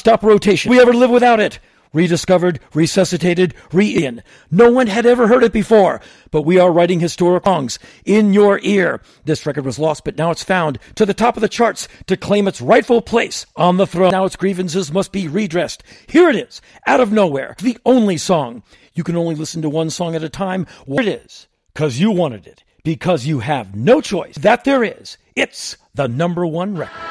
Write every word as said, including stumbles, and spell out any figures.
non-stop rotation. We ever live without it. Rediscovered, resuscitated, re-in. No one had ever heard it before, but we are writing historic songs in your ear. This record was lost, but now it's found to the top of the charts to claim its rightful place on the throne. Now its grievances must be redressed. Here it is, out of nowhere, the only song. You can only listen to one song at a time. What it is, because you wanted it, because you have no choice. That there is. It's the number one record.